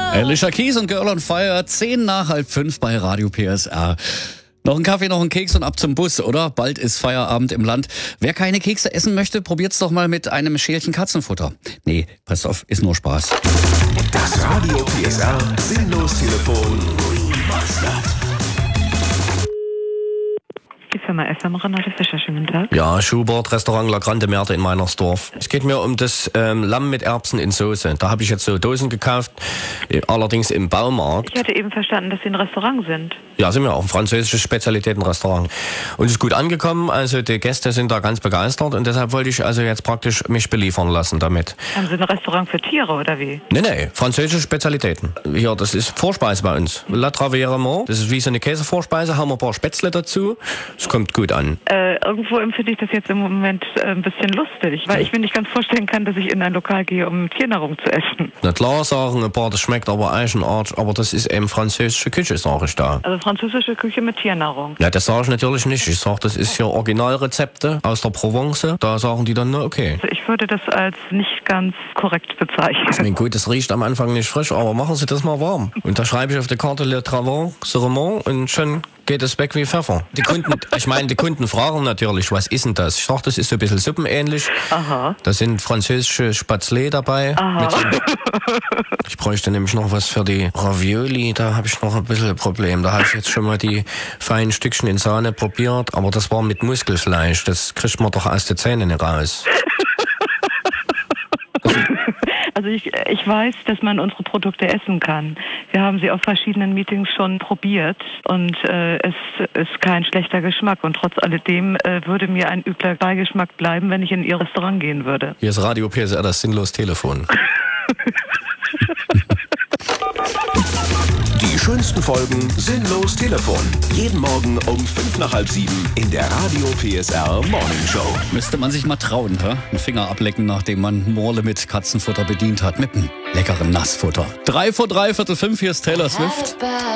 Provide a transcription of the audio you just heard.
Alicia Keys und Girl on Fire, 5:10 bei Radio PSR. Noch ein Kaffee, noch ein Keks und ab zum Bus, oder? Bald ist Feierabend im Land. Wer keine Kekse essen möchte, probiert's doch mal mit einem Schälchen Katzenfutter. Nee, passt auf, ist nur Spaß. Das Radio PSR Sinnlos-Telefon Remastered. Die Firma FM, Renate Fischer, schönen Tag. Ja, Schubert, Restaurant La Grande Merte in Meinersdorf. Es geht mir um das Lamm mit Erbsen in Soße. Da habe ich jetzt so Dosen gekauft, allerdings im Baumarkt. Ich hatte eben verstanden, dass Sie ein Restaurant sind. Ja, sind wir auch, ein französisches Spezialitätenrestaurant. Und es ist gut angekommen, also die Gäste sind da ganz begeistert und deshalb wollte ich also jetzt praktisch mich beliefern lassen damit. Haben Sie ein Restaurant für Tiere oder wie? Nee, französische Spezialitäten. Hier, das ist Vorspeise bei uns. La Traversement, das ist wie so eine Käsevorspeise, haben wir ein paar Spätzle dazu. Es kommt gut an. Irgendwo empfinde ich das jetzt im Moment ein bisschen lustig, weil ich mir nicht ganz vorstellen kann, dass ich in ein Lokal gehe, um Tiernahrung zu essen. Na klar sagen ein paar, das schmeckt aber Eichenart, aber das ist eben französische Küche, sage ich da. Also französische Küche mit Tiernahrung. Ja, das sage ich natürlich nicht. Ich sage, das ist hier Originalrezepte aus der Provence. Da sagen die dann, na okay. Also ich würde das als nicht ganz korrekt bezeichnen. Ich meine, gut, das riecht am Anfang nicht frisch, aber machen Sie das mal warm. Und da schreibe ich auf die Karte Le Traversement und schon geht es weg wie Pfeffer. Die Kunden fragen natürlich, was ist denn das? Ich sage, das ist so ein bisschen suppenähnlich. Aha. Da sind französische Spätzle dabei. Aha. Ich bräuchte nämlich noch was für die Ravioli. Da habe ich noch ein bisschen ein Problem. Da habe ich jetzt schon mal die feinen Stückchen in Sahne probiert, aber das war mit Muskelfleisch. Das kriegt man doch aus den Zähnen nicht raus. Also ich weiß, dass man unsere Produkte essen kann. Wir haben sie auf verschiedenen Meetings schon probiert und es ist kein schlechter Geschmack. Und trotz alledem würde mir ein übler Beigeschmack bleiben, wenn ich in Ihr Restaurant gehen würde. Hier ist Radio PSR, das Sinnlos-Telefon. Die schönsten Folgen Sinnlos Telefon. Jeden Morgen um 6:55 in der Radio PSR Morning Show. Müsste man sich mal trauen, hä? Einen Finger ablecken, nachdem man Morle mit Katzenfutter bedient hat. Mit einem leckeren Nassfutter. 3:45, hier ist Taylor Swift.